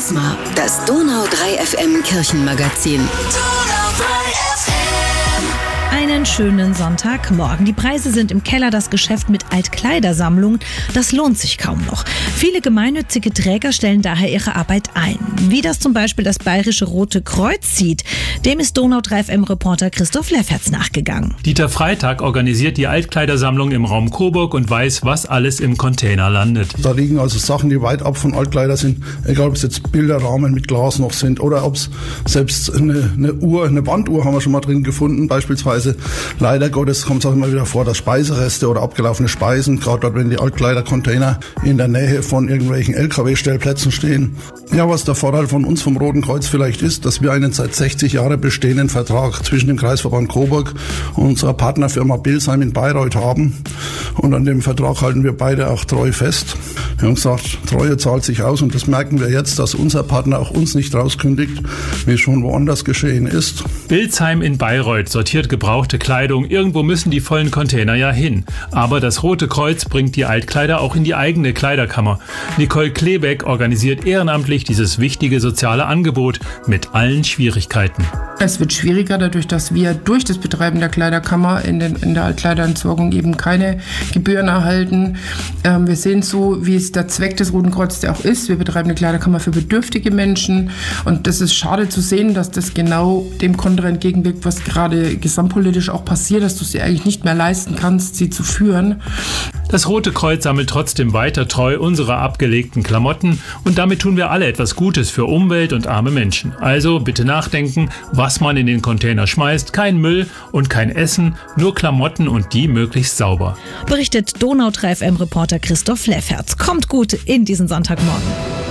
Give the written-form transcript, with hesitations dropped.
Charisma, das Donau 3 FM Kirchenmagazin. Einen schönen Sonntagmorgen. Die Preise sind im Keller, das Geschäft mit Altkleidersammlungen, das lohnt sich kaum noch. Viele gemeinnützige Träger stellen daher ihre Arbeit ein. Wie das zum Beispiel das Bayerische Rote Kreuz sieht, dem ist Donau 3 FM-Reporter Christoph Lefferts nachgegangen. Dieter Freitag organisiert die Altkleidersammlung im Raum Coburg und weiß, was alles im Container landet. Da liegen also Sachen, die weit ab von Altkleider sind, egal ob es jetzt Bilderrahmen mit Glas noch sind oder ob es selbst eine Uhr, eine Wanduhr haben wir schon mal drin gefunden, beispielsweise. Leider Gottes kommt es auch immer wieder vor, dass Speisereste oder abgelaufene Speisen, gerade dort, wenn die Altkleidercontainer in der Nähe von irgendwelchen LKW-Stellplätzen stehen. Ja, was der Vorteil von uns vom Roten Kreuz vielleicht ist, dass wir einen seit 60 Jahren bestehenden Vertrag zwischen dem Kreisverband Coburg und unserer Partnerfirma Bilsheim in Bayreuth haben. Und an dem Vertrag halten wir beide auch treu fest. Wir haben gesagt, Treue zahlt sich aus und das merken wir jetzt, dass unser Partner auch uns nicht rauskündigt, wie es schon woanders geschehen ist. Bilsheim in Bayreuth sortiert gebrauchte Kleidung. Irgendwo müssen die vollen Container ja hin. Aber das Rote Kreuz bringt die Altkleider auch in die eigene Kleiderkammer. Nicole Klebeck organisiert ehrenamtlich dieses wichtige soziale Angebot mit allen Schwierigkeiten. Es wird schwieriger, dadurch, dass wir durch das Betreiben der Kleiderkammer in der Altkleiderentsorgung eben keine Gebühren erhalten. Wir sehen so, wie es der Zweck des Roten Kreuzes ja auch ist. Wir betreiben eine Kleiderkammer für bedürftige Menschen und das ist schade zu sehen, dass das genau dem Kontra entgegenwirkt, was gerade gesamtpolitisch auch passiert, dass du es dir eigentlich nicht mehr leisten kannst, sie zu führen. Das Rote Kreuz sammelt trotzdem weiter treu unsere abgelegten Klamotten und damit tun wir alle etwas Gutes für Umwelt und arme Menschen. Also bitte nachdenken, was man in den Container schmeißt. Kein Müll und kein Essen, nur Klamotten und die möglichst sauber. Berichtet Donau 3 FM-Reporter Christoph Lefferts. Kommt gut in diesen Sonntagmorgen.